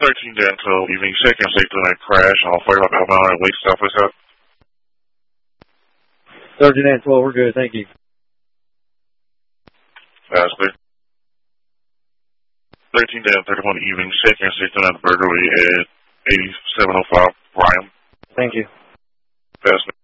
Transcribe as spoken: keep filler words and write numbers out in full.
thirteen down twelve, evening second, safe to night crash on forty-five outbound at Wake Southwest out. thirteen down twelve, we're good, thank you. That's clear. thirteen down thirty-one, evening second, safe to night Burglary at eighty-seven oh five, Brian. Thank you. That's clear.